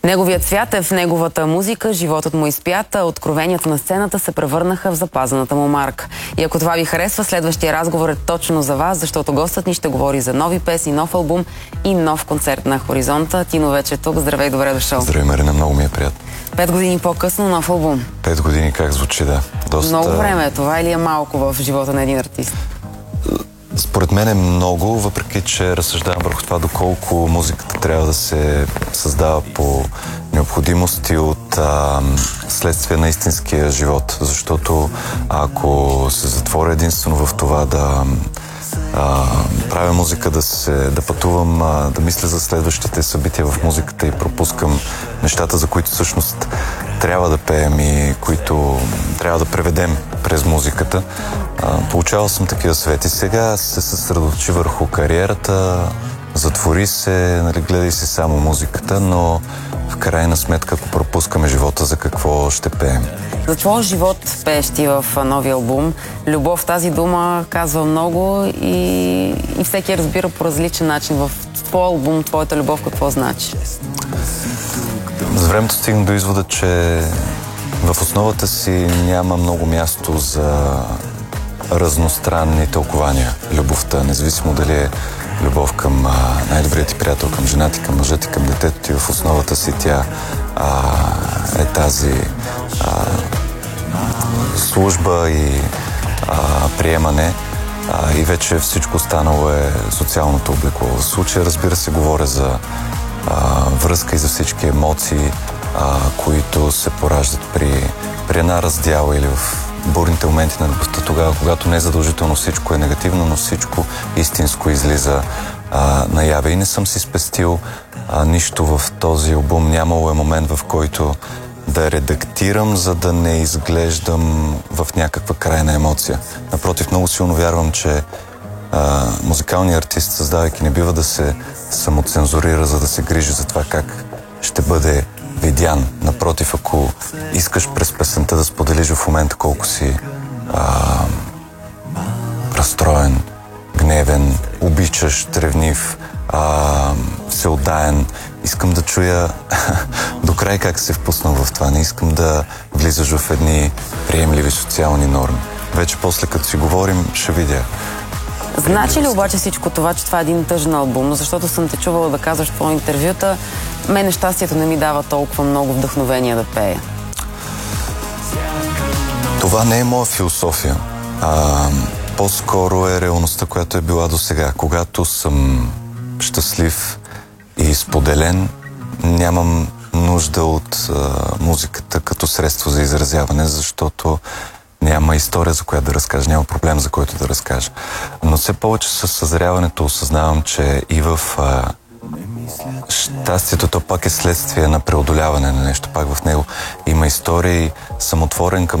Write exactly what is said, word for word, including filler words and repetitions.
Неговият свят е в неговата музика, животът му изпята, откровенията на сцената се превърнаха в запазената му марка. И ако това ви харесва, следващия разговор е точно за вас, защото гостът ни ще говори за нови песни, нов албум и нов концерт на Хоризонта. Тино вече е тук. Здравей, добре дошъл. Здравей, Марина, много ми е приятно. Пет години по-късно нов албум. Пет години как звучи, да. Доста... Много време е това или е малко в живота на един артист? Според мен е много, въпреки че разсъждавам върху това доколко музиката трябва да се създава по необходимости от а, следствие на истинския живот. Защото ако се затворя единствено в това да а, правя музика, да, се, да пътувам, а, да мисля за следващите събития в музиката и пропускам нещата, за които всъщност трябва да пеем и които трябва да преведем през музиката. А, получавал съм такива съвети. Сега се съсредоточи върху кариерата, затвори се, нали, гледай си само музиката, но в крайна сметка, ако пропускаме живота, за какво ще пеем? За твоя живот пееш ти в новия албум. Любов, тази дума казва много и, и всеки разбира по различен начин. В твой албум, твоята любов, какво значи? За времето стигна до извода, че в основата си няма много място за разностранни тълкования. Любовта, независимо дали е любов към най-добрият ти приятел, към жена ти, към мъжа ти, към детето ти, в основата си тя а, е тази а, служба и а, приемане а, и вече всичко останало е социалното облекло. В случая, разбира се, говоря за а, връзка и за всички емоции, а, които се пораждат при, при една раздяла или в бурните моменти на любовта, тогава, когато не задължително всичко е негативно, но всичко истинско излиза а, наяве. И не съм си спестил а, нищо в този албум. Нямало е момент, в който да редактирам, за да не изглеждам в някаква крайна емоция. Напротив, много силно вярвам, че а, музикалният артист, създавайки, не бива да се самоцензурира, за да се грижи за това как ще бъде видян. Напротив, ако искаш през песента да споделиш в момента колко си а, разстроен, гневен, обичаш, ревнив, а, всеотдаен, искам да чуя до край как се впуснал в това. Не искам да влизаш в едни приемливи социални норми. Вече после, като си говорим, ще видя. Значи ли обаче всичко това, че това е един тъжен албум? Защото съм те чувала да казваш в твои интервюта, мене щастието не ми дава толкова много вдъхновение да пея. Това не е моя философия. А, по-скоро е реалността, която е била до сега. Когато съм щастлив и споделен, нямам нужда от а, музиката като средство за изразяване, защото няма история, за която да разкажа, няма проблем, за който да разкажа. Но все повече със съзряването осъзнавам, че и в а, щастието то пак е следствие на преодоляване на нещо. Пак в него има истории, съм отворен към